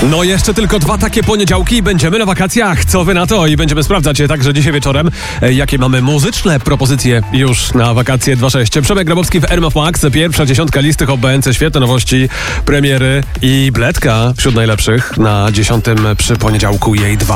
No jeszcze tylko 2 takie poniedziałki i będziemy na wakacjach. Co wy na to? I będziemy sprawdzać także dzisiaj wieczorem, jakie mamy muzyczne propozycje już na wakacje 2.6. Przemek Grabowski w RMF Max. Pierwsza 10 listy Hot BNC. Świetne nowości, premiery i bledka wśród najlepszych na 10 przy poniedziałku jej 2.